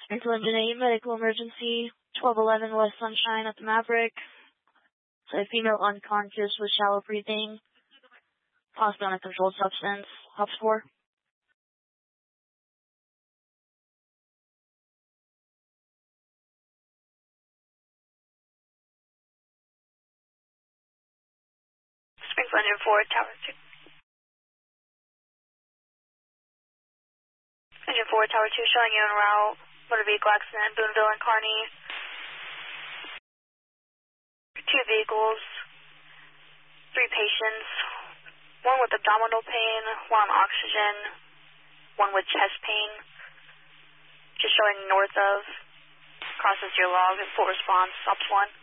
Sprinkle Engine 8, medical emergency, 1211 West Sunshine at the Maverick. So a female unconscious with shallow breathing, possibly on a controlled substance. Hops 4. Sprinkle Engine 4, Tower 2. Engine 4, Tower 2, showing you en route. Motor vehicle accident, Boonville and Kearney. 2 vehicles, 3 patients, 1 with abdominal pain, 1 on oxygen, 1 with chest pain. Just showing north of, crosses your log, full response, Ops 1.